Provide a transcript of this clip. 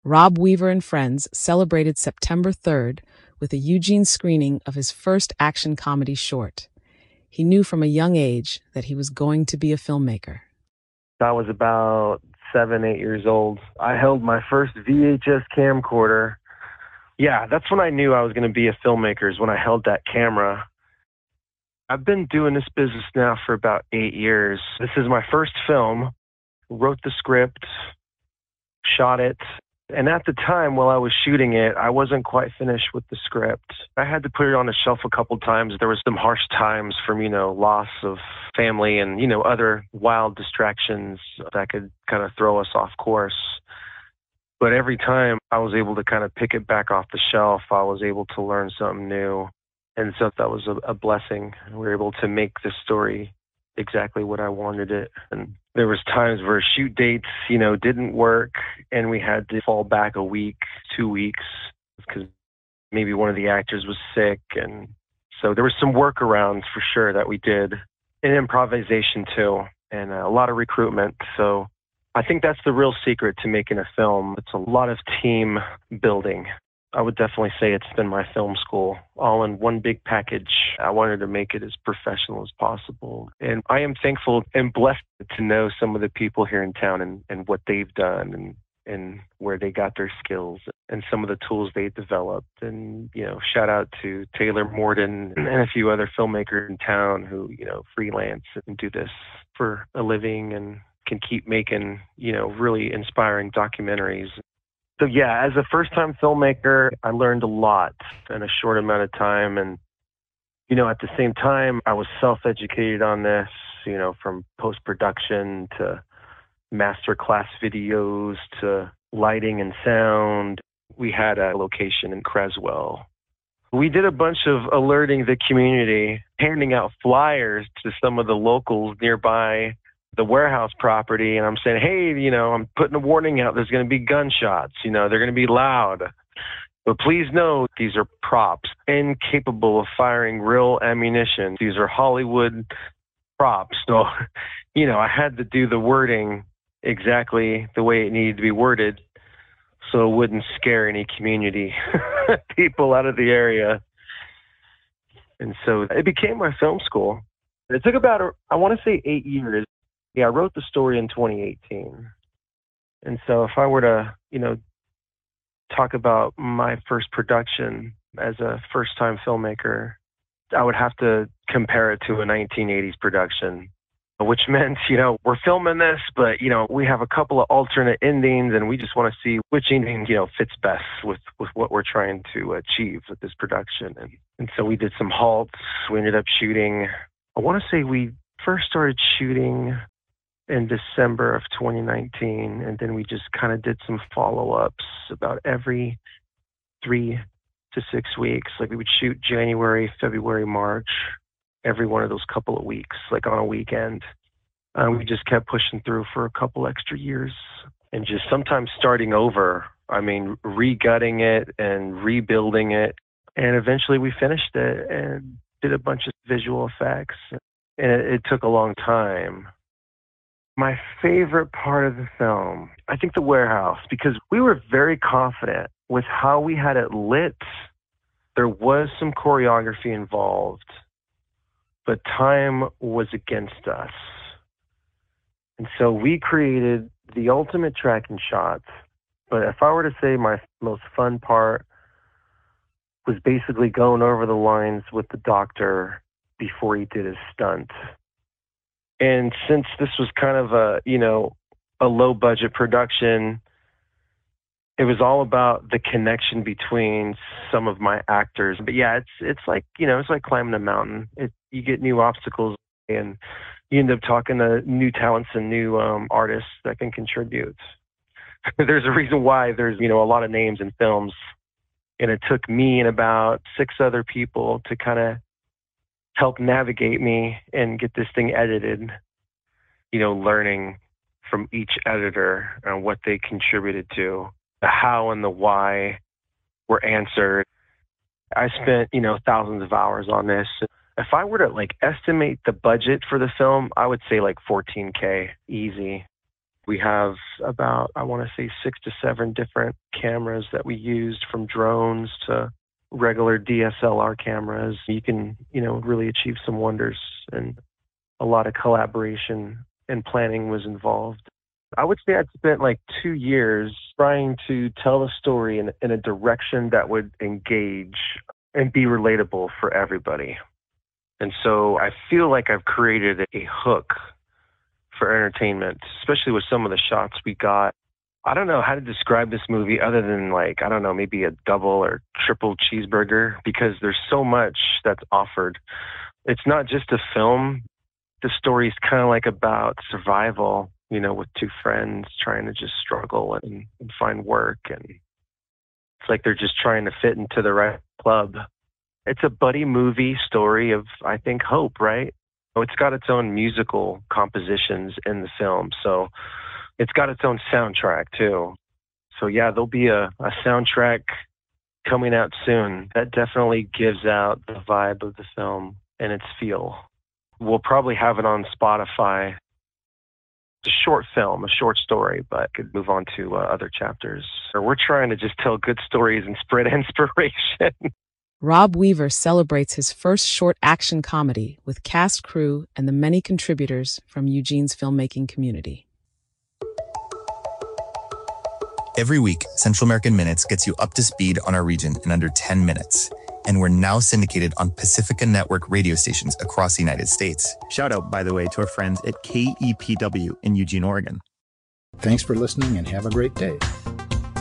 Rob Weaver and friends celebrated September 3rd with a Eugene screening of his first action comedy short. He knew from a young age that he was going to be a filmmaker. I was about 7, 8 years old. I held my first VHS camcorder. Yeah, that's when I knew I was going to be a filmmaker, is when I held that camera. I've been doing this business now for about 8 years. This is my first film. Wrote the script, shot it. And at the time, while I was shooting it, I wasn't quite finished with the script. I had to put it on the shelf a couple times. There was some harsh times from, loss of family and, other wild distractions that could kind of throw us off course. But every time I was able to kind of pick it back off the shelf, I was able to learn something new. And so that was a blessing. We were able to make the story exactly what I wanted it. And there was times where shoot dates, didn't work, and we had to fall back a week, 2 weeks, because maybe one of the actors was sick. And so there was some workarounds for sure that we did, and improvisation too, and a lot of recruitment. So I think that's the real secret to making a film. It's a lot of team building. I would definitely say it's been my film school, all in one big package. I wanted to make it as professional as possible. And I am thankful and blessed to know some of the people here in town and what they've done and where they got their skills and some of the tools they developed. And, shout out to Taylor Morden and a few other filmmakers in town who, freelance and do this for a living and can keep making, really inspiring documentaries. So yeah, as a first-time filmmaker, I learned a lot in a short amount of time. And, at the same time, I was self-educated on this, from post-production to master class videos to lighting and sound. We had a location in Creswell. We did a bunch of alerting the community, handing out flyers to some of the locals nearby the warehouse property, and I'm saying, hey, I'm putting a warning out. There's going to be gunshots. They're going to be loud. But please know these are props, incapable of firing real ammunition. These are Hollywood props. So, I had to do the wording exactly the way it needed to be worded so it wouldn't scare any community people out of the area. And so it became my film school. It took about, I want to say 8 years. Yeah, I wrote the story in 2018. And so if I were to, talk about my first production as a first-time filmmaker, I would have to compare it to a 1980s production, which meant, we're filming this, but, we have a couple of alternate endings and we just want to see which ending, fits best with what we're trying to achieve with this production. And so we did some halts. We ended up shooting, I want to say we first started shooting in December of 2019, and then we just kind of did some follow-ups about every 3 to 6 weeks. Like we would shoot January, February, March, every one of those couple of weeks, like on a weekend. We just kept pushing through for a couple extra years and just sometimes starting over. I mean, re-gutting it and rebuilding it. And eventually we finished it and did a bunch of visual effects. And it took a long time. My favorite part of the film, I think the warehouse, because we were very confident with how we had it lit. There was some choreography involved, but time was against us. And so we created the ultimate tracking shots. But if I were to say my most fun part was basically going over the lines with the doctor before he did his stunt. And since this was kind of a low budget production, it was all about the connection between some of my actors. But yeah, it's like, it's like climbing a mountain. You get new obstacles and you end up talking to new talents and new artists that can contribute. There's a reason why there's, a lot of names in films. And it took me and about 6 other people to kind of help navigate me and get this thing edited, learning from each editor and what they contributed to, the how and the why were answered. I spent, thousands of hours on this. If I were to estimate the budget for the film, I would say $14K, easy. We have about, I want to say, 6 to 7 different cameras that we used, from drones to regular DSLR cameras. You can, really achieve some wonders, and a lot of collaboration and planning was involved. I would say I'd spent like 2 years trying to tell the story in a direction that would engage and be relatable for everybody. And so I feel like I've created a hook for entertainment, especially with some of the shots we got. I don't know how to describe this movie other than maybe a double or triple cheeseburger, because there's so much that's offered. It's not just a film. The story's kind of like about survival, with 2 friends trying to just struggle and find work. And it's like they're just trying to fit into the right club. It's a buddy movie story of, I think, hope, right? It's got its own musical compositions in the film. So it's got its own soundtrack too. So yeah, there'll be a soundtrack coming out soon that definitely gives out the vibe of the film and its feel. We'll probably have it on Spotify. It's a short film, a short story, but could move on to other chapters. We're trying to just tell good stories and spread inspiration. Rob Weaver celebrates his first short action comedy with cast, crew, and the many contributors from Eugene's filmmaking community. Every week, Central American Minutes gets you up to speed on our region in under 10 minutes. And we're now syndicated on Pacifica Network radio stations across the United States. Shout out, by the way, to our friends at KEPW in Eugene, Oregon. Thanks for listening and have a great day.